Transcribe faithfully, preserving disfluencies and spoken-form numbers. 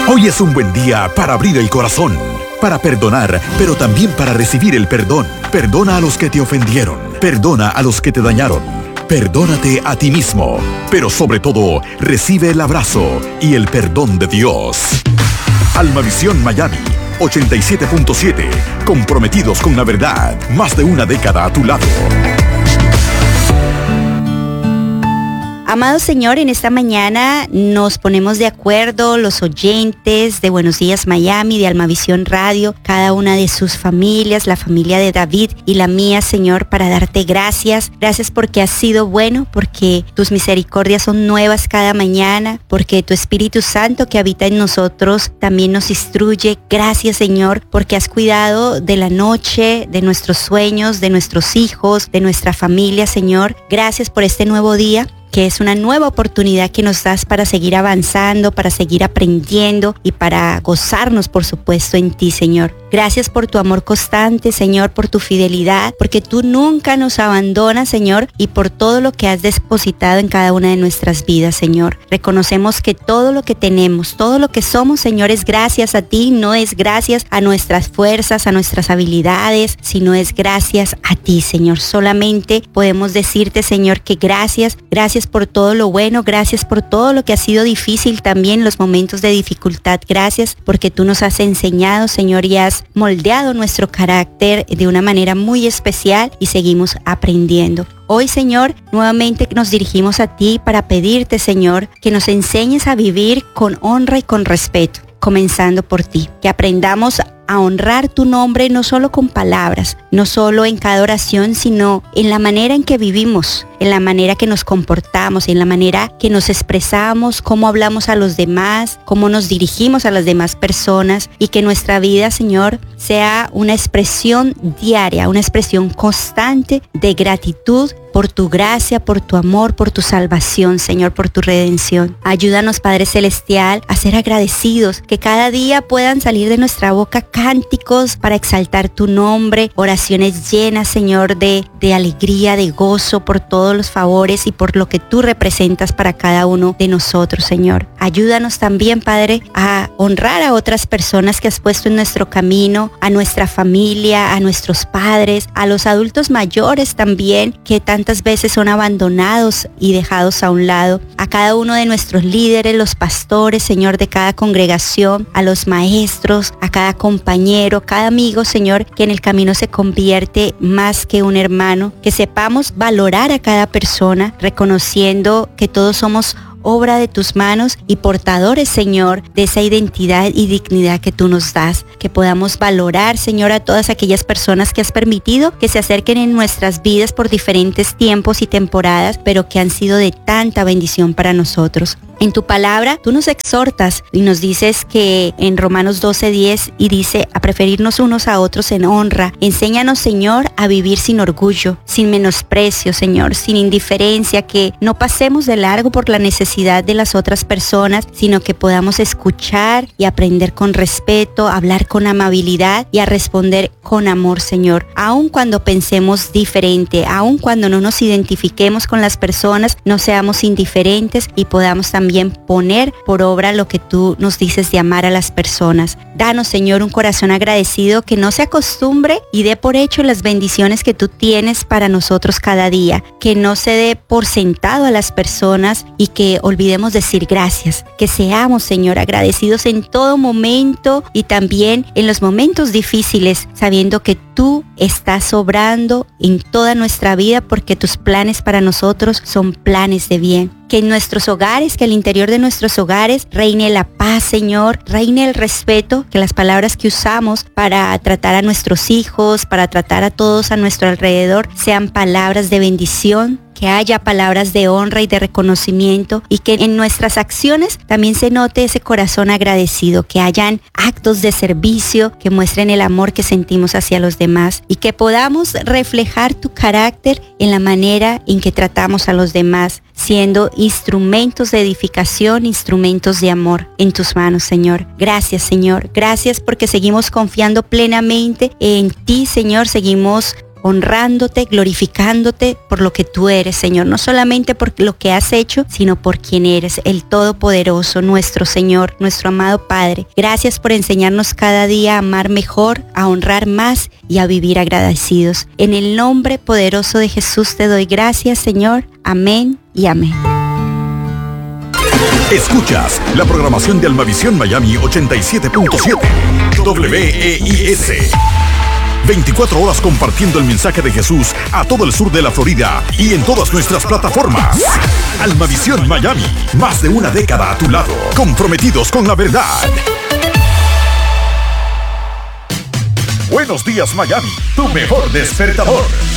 Hoy es un buen día para abrir el corazón, para perdonar, pero también para recibir el perdón. Perdona a los que te ofendieron, perdona a los que te dañaron, perdónate a ti mismo, pero sobre todo, recibe el abrazo y el perdón de Dios. Almavisión Miami, ochenta y siete punto siete, comprometidos con la verdad, más de una década a tu lado. Amado Señor, en esta mañana nos ponemos de acuerdo los oyentes de Buenos Días Miami, de Almavisión Radio, cada una de sus familias, la familia de David y la mía, Señor, para darte gracias. Gracias porque has sido bueno, porque tus misericordias son nuevas cada mañana, porque tu Espíritu Santo que habita en nosotros también nos instruye. Gracias, Señor, porque has cuidado de la noche, de nuestros sueños, de nuestros hijos, de nuestra familia, Señor. Gracias por este nuevo día, que es una nueva oportunidad que nos das para seguir avanzando, para seguir aprendiendo y para gozarnos, por supuesto, en ti, Señor. Gracias por tu amor constante, Señor, por tu fidelidad, porque tú nunca nos abandonas, Señor, y por todo lo que has depositado en cada una de nuestras vidas, Señor. Reconocemos que todo lo que tenemos, todo lo que somos, Señor, es gracias a ti, no es gracias a nuestras fuerzas, a nuestras habilidades, sino es gracias a ti, Señor. Solamente podemos decirte, Señor, que gracias, gracias por todo lo bueno, gracias por todo lo que ha sido difícil también, los momentos de dificultad. Gracias porque tú nos has enseñado, Señor, y has moldeado nuestro carácter de una manera muy especial y seguimos aprendiendo. Hoy, Señor, nuevamente nos dirigimos a ti para pedirte, Señor, que nos enseñes a vivir con honra y con respeto, comenzando por ti, que aprendamos a honrar tu nombre no solo con palabras, no solo en cada oración, sino en la manera en que vivimos, en la manera que nos comportamos, en la manera que nos expresamos, cómo hablamos a los demás, cómo nos dirigimos a las demás personas, y que nuestra vida, Señor, sea una expresión diaria, una expresión constante de gratitud por tu gracia, por tu amor, por tu salvación, Señor, por tu redención. Ayúdanos, Padre Celestial, a ser agradecidos, que cada día puedan salir de nuestra boca cánticos para exaltar tu nombre, oraciones llenas, Señor, de, de alegría, de gozo por todos los favores y por lo que tú representas para cada uno de nosotros, Señor. Ayúdanos también, Padre, a honrar a otras personas que has puesto en nuestro camino, a nuestra familia, a nuestros padres, a los adultos mayores también, que tantas veces son abandonados y dejados a un lado, a cada uno de nuestros líderes, los pastores, Señor, de cada congregación, a los maestros, a cada compañero, cada amigo, Señor, que en el camino se convierte más que un hermano, que sepamos valorar a cada persona, reconociendo que todos somos obra de tus manos y portadores, Señor, de esa identidad y dignidad que tú nos das. Que podamos valorar, Señor, a todas aquellas personas que has permitido que se acerquen en nuestras vidas por diferentes tiempos y temporadas, pero que han sido de tanta bendición para nosotros. En tu palabra, tú nos exhortas y nos dices que en Romanos doce diez, y dice a preferirnos unos a otros en honra. Enséñanos, Señor, a vivir sin orgullo, sin menosprecio, Señor, sin indiferencia, que no pasemos de largo por la necesidad de las otras personas, sino que podamos escuchar y aprender con respeto, hablar con amabilidad y a responder con amor, Señor. Aun cuando pensemos diferente, aun cuando no nos identifiquemos con las personas, no seamos indiferentes y podamos también También poner por obra lo que tú nos dices de amar a las personas. Danos, Señor, un corazón agradecido que no se acostumbre y dé por hecho las bendiciones que tú tienes para nosotros cada día. Que no se dé por sentado a las personas y que olvidemos decir gracias. Que seamos, Señor, agradecidos en todo momento y también en los momentos difíciles, sabiendo que tú estás obrando en toda nuestra vida porque tus planes para nosotros son planes de bien. Que en nuestros hogares, que al interior de nuestros hogares reine la paz, Señor, reine el respeto, que las palabras que usamos para tratar a nuestros hijos, para tratar a todos a nuestro alrededor, sean palabras de bendición, que haya palabras de honra y de reconocimiento, y que en nuestras acciones también se note ese corazón agradecido, que hayan actos de servicio que muestren el amor que sentimos hacia los demás, y que podamos reflejar tu carácter en la manera en que tratamos a los demás, siendo instrumentos de edificación, instrumentos de amor en tus manos, Señor. Gracias, Señor. Gracias porque seguimos confiando plenamente en ti, Señor. Seguimos honrándote, glorificándote por lo que tú eres, Señor, no solamente por lo que has hecho, sino por quien eres, el Todopoderoso, nuestro Señor, nuestro amado Padre. Gracias por enseñarnos cada día a amar mejor, a honrar más y a vivir agradecidos. En el nombre poderoso de Jesús te doy gracias, Señor. Amén y amén. Escuchas la programación de Almavisión Miami ochenta y siete punto siete W E I S. veinticuatro horas compartiendo el mensaje de Jesús a todo el sur de la Florida y en todas nuestras plataformas. Almavisión Miami, más de una década a tu lado, comprometidos con la verdad. Buenos días Miami, tu mejor despertador.